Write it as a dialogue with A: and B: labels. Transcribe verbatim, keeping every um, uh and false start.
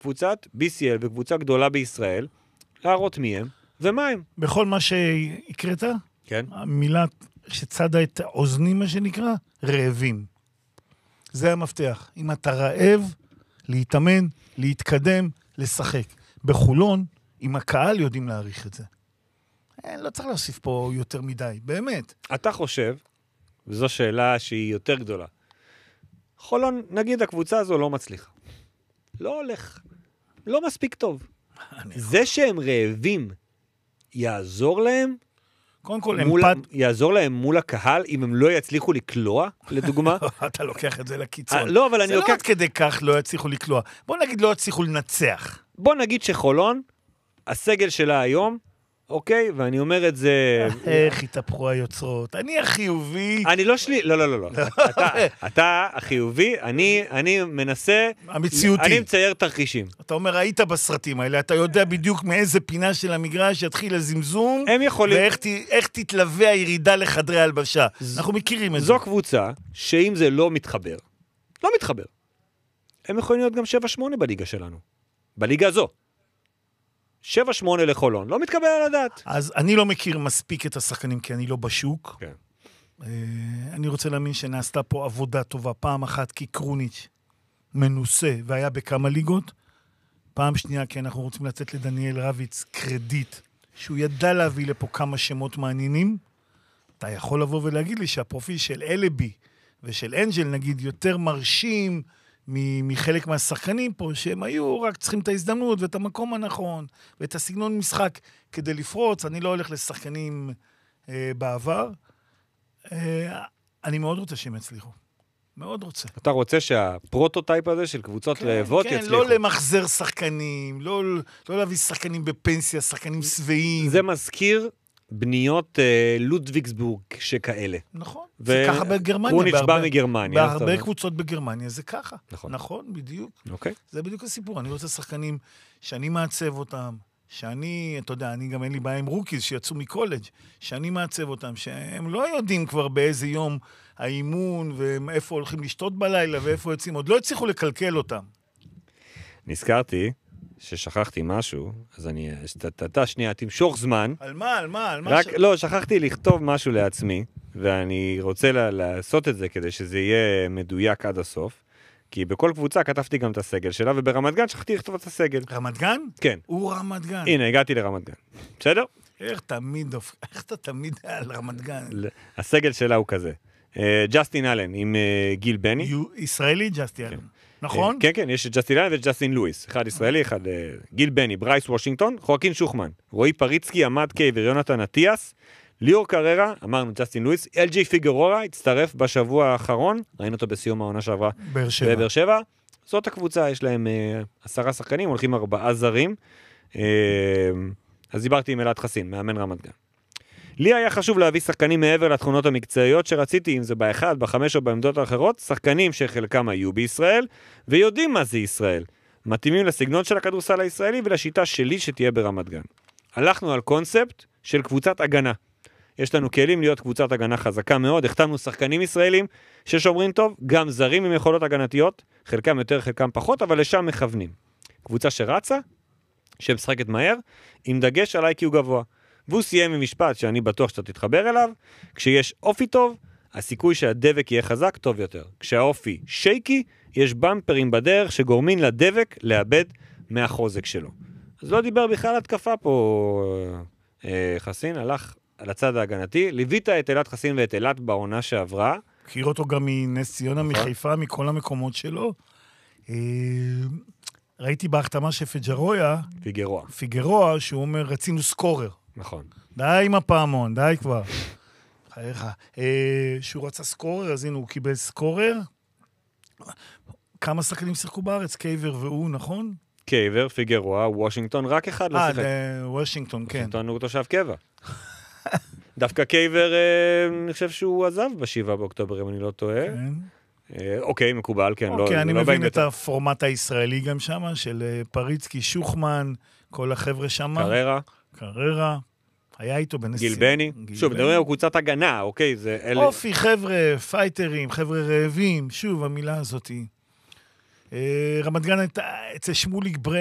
A: קבוצת בי סי אל וקבוצה גדולה בישראל, להראות מי הם ומה הם.
B: בכל מה שהקראת,
A: כן.
B: המילה שצדה את האוזנים, מה שנקרא, רעבים. זה המפתח. אם אתה רעב, להתאמן, להתקדם, לשחק. בחולון, עם הקהל יודעים להעריך את זה. אין, לא צריך להוסיף פה יותר מדי, באמת.
A: אתה חושב, וזו שאלה שהיא יותר גדולה, חולון, נגיד הקבוצה הזו לא מצליחה. לא הולך. לא מספיק טוב. זה שהם רעבים, יעזור להם?
B: קודם כל,
A: מול,
B: אמפת...
A: יעזור להם מול הקהל, אם הם לא יצליחו לקלוע, לדוגמה?
B: אתה לוקח את זה לקיצון.
A: לא, אבל אני
B: זה
A: לוקח...
B: לא עד כדי כך לא יצליחו לקלוע. בוא נגיד לא יצליחו לנצח.
A: בוא נגיד שחולון, הסגל שלה היום, אוקיי? ואני אומר את זה...
B: איך התהפכו היוצרות. אני החיובי...
A: אני לא שלי... לא, לא, לא, לא. אתה, אתה החיובי, אני, אני מנסה...
B: המציאותי.
A: אני מצייר תרחישים.
B: אתה אומר, היית בסרטים האלה, אתה יודע בדיוק מאיזה פינה של המגרש יתחיל הזמזום,
A: הם יכולים...
B: ואיך ת, איך תתלווה הירידה לחדרי הלבשה. אנחנו מכירים את זה.
A: זו קבוצה שאם זה לא מתחבר, לא מתחבר. הם יכולים להיות גם שבע שמונה בליגה שלנו. בליגה הזו. שבע שמונה לחולון, לא מתקבל על הדעת.
B: אז אני לא מכיר מספיק את השחקנים, כי אני לא בשוק.
A: כן.
B: אני רוצה להאמין שנעשתה פה עבודה טובה. פעם אחת כי קרוניץ' מנוסה, והיה בכמה ליגות. פעם שנייה, כי אנחנו רוצים לתת לדניאל רביץ קרדיט, שהוא ידע להביא לפה כמה שמות מעניינים. אתה יכול לבוא ולהגיד לי שהפרופיל של אלבי ושל אנג'ל, נגיד, יותר מרשים מחלק מהשחקנים פה, שהם היו רק צריכים את ההזדמנות ואת המקום הנכון, ואת הסגנון משחק כדי לפרוץ. אני לא הולך לשחקנים אה, בעבר. אה, אני מאוד רוצה שהם יצליחו. מאוד רוצה.
A: אתה רוצה שהפרוטוטייפ הזה של קבוצות
B: כן,
A: רעבות
B: כן,
A: יצליחו.
B: לא למחזר שחקנים, לא, לא להביא שחקנים בפנסיה, שחקנים שבעים.
A: זה מזכיר בניות אה, לודוויגסבורג שכאלה.
B: נכון,
A: ו...
B: זה ככה בגרמניה.
A: קרוניץ'
B: בהרבה,
A: בא מגרמניה.
B: בהרבה קבוצות בגרמניה זה ככה.
A: נכון.
B: נכון, בדיוק.
A: אוקיי.
B: זה בדיוק הסיפור. אני רוצה שחקנים שאני מעצב אותם, שאני, אתה יודע, אני גם אין לי בעיה עם רוקיז שיצאו מקולג', שאני מעצב אותם, שהם לא יודעים כבר באיזה יום האימון, ואיפה הולכים לשתות בלילה, ואיפה יוצאים, עוד לא הצליחו לקלקל אותם.
A: נזכרתי ששכחתי משהו, אז אני, אתה שנייה, תמשוך זמן.
B: על מה, על מה, על מה?
A: רק,
B: ש...
A: לא, שכחתי לכתוב משהו לעצמי, ואני רוצה לה, לעשות את זה כדי שזה יהיה מדויק עד הסוף, כי בכל קבוצה כתבתי גם את הסגל שלה, וברמת גן שכחתי לכתוב את הסגל.
B: רמת גן?
A: כן.
B: הוא רמת גן.
A: הנה, הגעתי לרמת גן. בסדר?
B: איך תמיד, איך אתה תמיד על רמת גן?
A: הסגל שלה הוא כזה. ג'סטין אלן עם גיל בני.
B: ישראלי ג'סטין אלן. נכון?
A: כן, כן, יש את ג'סטין אלן וג'סטין לואיס. אחד ישראלי, אחד גיל בני, ברייס וושינגטון, חואקין שוחמן, רועי פריצקי, עמד קייבר, יונתן אטיאס, ליאור קררה, אמרנו ג'סטין לואיס, אל ג'י פיגרורה, הצטרף בשבוע האחרון, ראינו אותו בסיום העונה שעברה בבאר שבע. זאת הקבוצה, יש להם עשרה שחקנים, הולכים ארבעה זרים. אז דיברתי עם אלעד חסין, מאמן רמת גן. לי היה חשוב להביא שחקנים מעבר לתכונות המקצועיות שרציתי, אם זה באחד, בחמש או בעמדות האחרות, שחקנים שחלקם היו בישראל, ויודעים מה זה ישראל. מתאימים לסגנון של הכדורסל הישראלי ולשיטה שלי שתהיה ברמת גן. הלכנו על קונספט של קבוצת הגנה. יש לנו כלים להיות קבוצת הגנה חזקה מאוד, החתמנו שחקנים ישראלים ששומרים טוב, גם זרים עם יכולות הגנתיות, חלקם יותר, חלקם פחות, אבל לשם מכוונים. קבוצה שרצה, שמשחקת מהר, עם דגש על איי-קיו גבוה. והוא סיים עם משפט שאני בטוח שאתה תתחבר אליו, כשיש אופי טוב, הסיכוי שהדבק יהיה חזק טוב יותר. כשהאופי שייקי, יש במפרים בדרך שגורמים לדבק לאבד מהחוזק שלו. אז לא דיבר בכלל התקפה פה אה, חסין, הלך על הצד ההגנתי, ליווית את אלעד חסין ואת אלעד בעונה שעברה.
B: הכיר אותו גם מנס ציונה, מחיפה, מכל המקומות שלו. אה... ראיתי בהחתמה של פג'רויה,
A: פיגרוע.
B: פיגרוע, שהוא אומר, רצינו סקורר.
A: נכון.
B: די עם הפעמון, די כבר. חייך. אה, שהוא רצה סקורר, אז הנה הוא קיבל סקורר. כמה שחקנים שיחקו בארץ? קייבר והוא, נכון?
A: קייבר, פיגרוע, וושינגטון, רק אחד לא שיחק.
B: אה, וושינגטון, כן.
A: וושינגטון הוא תושב קבע. דווקא קייבר, אני חושב שהוא עזב בשבעה באוקטובר, אם אני לא טועה. כן. אוקיי, מקובל, כן.
B: אוקיי, אני מבין את הפורמט הישראלי גם שם, של פריצקי, שוחמן, כל החבר'ה שם.
A: קררה.
B: קררה. היה איתו בנס...
A: גיל בני. שוב, מדברים על קבוצת הגנה, אוקיי?
B: אופי, חבר'ה, פייטרים, חבר'ה רעבים. שוב, המילה הזאת היא... רמת גן הייתה אצל שמוליק ברנד,